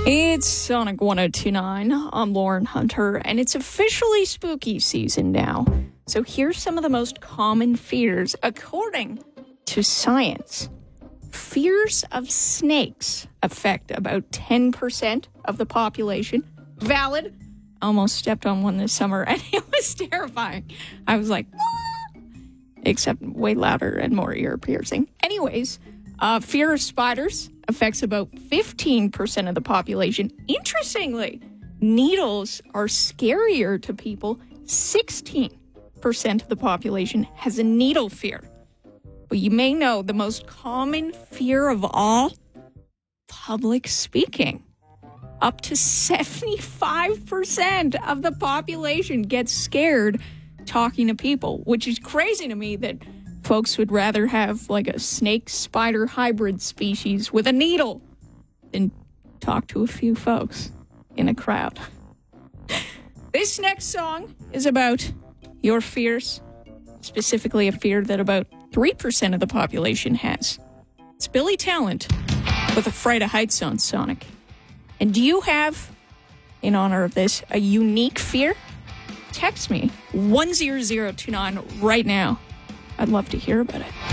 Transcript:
It's Sonic 1029. I'm Lauren Hunter, and it's officially spooky season now. So here's some of the most common fears according to science. Fears of snakes affect about 10% of the population. Valid. Almost stepped on one this summer, and it was terrifying. I was like, ah! Except way louder and more ear-piercing. Anyways, fear of spiders affects about 15% of the population. Interestingly, needles are scarier to people. 16% of the population has a needle fear. But you may know the most common fear of all, public speaking. Up to 75% of the population gets scared talking to people, which is crazy to me that folks would rather have like a snake-spider hybrid species with a needle than talk to a few folks in a crowd. This next song is about your fears, specifically a fear that about 3% of the population has. It's Billy Talent with A Fright of Heights on Sonic. And do you have, in honor of this, a unique fear? Text me 10029 right now. I'd love to hear about it.